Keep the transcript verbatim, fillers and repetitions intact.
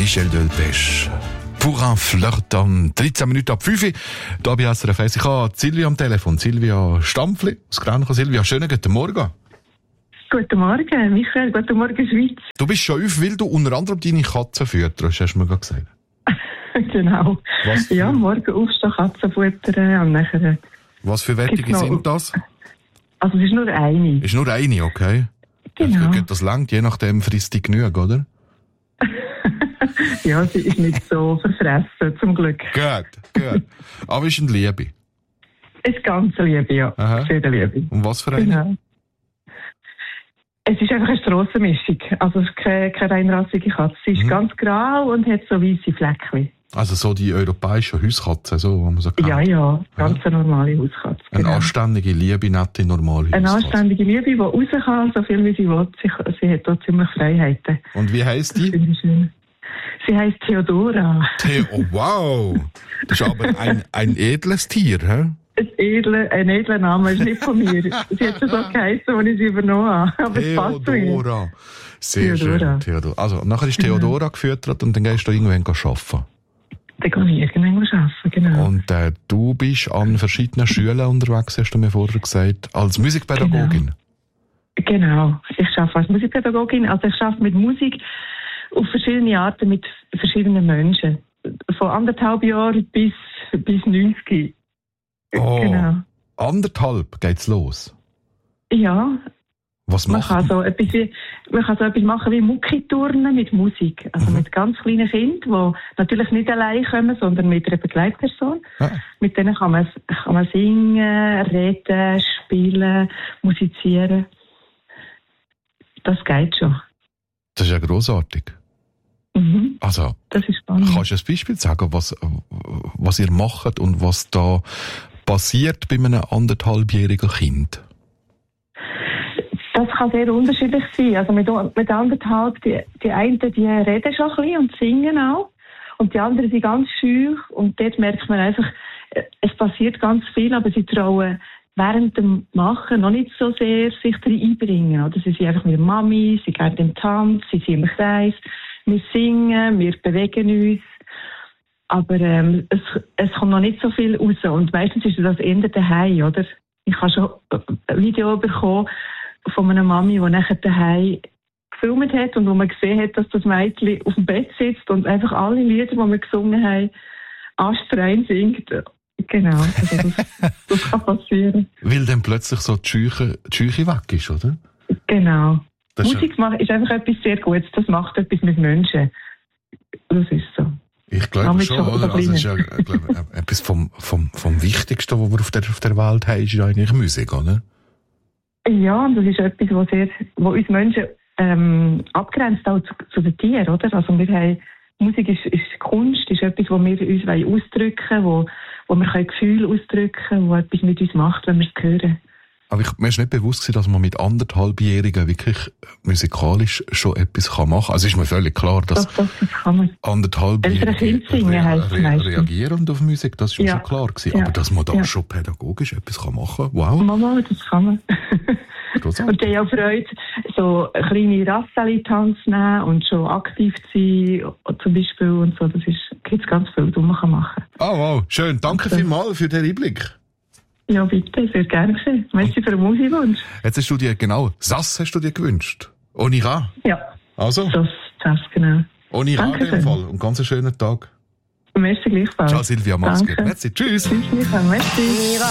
Michel Delpech. Pour un Flirton. dreizehn Minuten ab fünf Uhr. Hier bei S R F eins. Ich habe Silvia am Telefon. Silvia Stampfli aus Grenchen. Silvia, schönen guten Morgen. Guten Morgen, Michael. Guten Morgen, Schweiz. Du bist schon auf, weil du unter anderem deine Katze fütterst, hast du mir gerade gesagt. Genau. Was für... Ja, morgen aufstehen, Katzen futtern und nachher... Was für Wettige sind das? Also es ist nur eine. Ist nur eine, okay. Genau. Das, das langt, je nachdem frisst die genug, oder? Ja, sie ist nicht so verfressen, zum Glück. Gut, gut. Aber ist eine Liebe? Ist ganz Liebe, ja. Aha. Sehr Liebe. Und was für eine? Genau. Es ist einfach eine Strassenmischung. Also es ist keine, keine reinrassige Katze. Sie ist mhm. ganz grau und hat so weisse Fleckchen. Also so die europäischen Hauskatzen, so, wo man so kennt. Ja, ja, ganz ja. eine normale Hauskatze. Eine genau. anständige, liebe, nette, normale Hauskatze. Eine anständige Liebe, die raus kann, so viel wie sie will. Sie, sie hat dort ziemlich Freiheiten. Und wie heisst die? Das finde ich schön. Sie heisst Theodora. The- oh, wow! Das ist aber ein, ein edles Tier, hä? Ein edler, ein edler Name ist nicht von mir. Sie hat so geheißen, als ich sie übernommen habe. Aber es passt zu ihr. Theodora. Sehr Theodora. schön, Theodora. Also, nachher ist Theodora mhm. gefüttert und dann gehst du irgendwann arbeiten. Dann gehe ich irgendwann arbeiten, genau. Und äh, du bist an verschiedenen Schulen unterwegs, hast du mir vorher gesagt, als Musikpädagogin. Genau. genau. Ich arbeite als Musikpädagogin. Also ich arbeite mit Musik auf verschiedene Arten mit verschiedenen Menschen. Von anderthalb Jahren bis, bis neunzig. Oh, genau. Anderthalb geht's los? Ja. Was man macht kann so etwas wie, man kann so etwas machen wie Muckiturnen mit Musik. Also mhm. mit ganz kleinen Kindern, die natürlich nicht allein kommen, sondern mit einer Begleitperson. Ja. Mit denen kann man, kann man singen, reden, spielen, musizieren. Das geht schon. Das ist ja grossartig. Mhm. Also, das ist spannend. Kannst du ein Beispiel sagen, was, was ihr macht und was da passiert bei einem anderthalbjährigen Kind? Das kann sehr unterschiedlich sein. Also mit, mit anderthalb, die, die einen, die reden schon ein bisschen und singen auch. Und die anderen sind ganz schüch. Und dort merkt man einfach, es passiert ganz viel, aber sie trauen während dem Machen noch nicht so sehr sich darin einbringen. Oder sie sind einfach mit der Mami, sie gehen im Tanz, sie sind im Kreis, wir singen, wir bewegen uns. Aber ähm, es, es kommt noch nicht so viel raus. Und meistens ist das eher daheim, oder? Ich habe schon ein Video bekommen von einer Mami, die nachher daheim gefilmt hat und wo man gesehen hat, dass das Mädchen auf dem Bett sitzt und einfach alle Lieder, die wir gesungen haben, astrein singt. Genau, also das, das kann passieren. Weil dann plötzlich so die Scheuche, die Scheuche weg ist, oder? Genau. Das Musik ist, ist einfach etwas sehr Gutes, das macht etwas mit Menschen. Das ist so. Ich glaube schon, oder? Also es ist ja ich glaube, etwas vom, vom, vom Wichtigsten, was wir auf der, auf der Welt haben, ist ja eigentlich Musik, oder? Ja, und das ist etwas, was, sehr, was uns Menschen ähm, abgrenzt auch zu, zu den Tieren, oder? Also wir haben, Musik ist, ist Kunst, ist etwas, wo wir uns ausdrücken wollen, wo, wo wir Gefühle ausdrücken können, wo etwas mit uns macht, wenn wir es hören. Aber ich, mir ist nicht bewusst gewesen, dass man mit anderthalbjährigen wirklich musikalisch schon etwas machen kann. Also ist mir völlig klar, dass doch, doch, das kann man. anderthalbjährige re- re- reagieren auf Musik, das ist mir ja. schon klar gewesen. Ja. Aber dass man da ja. schon pädagogisch etwas machen kann, wow. Mama, das kann man. Und die haben auch Freude, so kleine Rasseli-Tanz nehmen und schon aktiv sein, zum Beispiel und so. Das ist, gibt's ganz viel, was man machen kann. Ah, wow, schön. Danke also. vielmals für den Einblick. Ja, bitte, sehr gerne gesehen. Merci für den Musikwunsch. Jetzt hast du dir, genau, Sass hast du dir gewünscht. Onira. Ja. Also? Das, das, genau. Onira in dem Fall. Und ganz einen schönen Tag. Merci gleichfalls. Ciao Silvia, mach's gut. Merci, tschüss. Tschüss, Michael, merci.